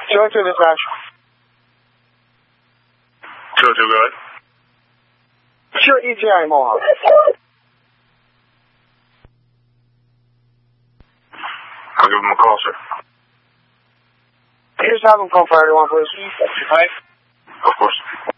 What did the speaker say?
202 dispatch. 202, go ahead. Sure, EGI Mohawk. I'll give him a call, sir. Here's have him call fire 1, please. Of course.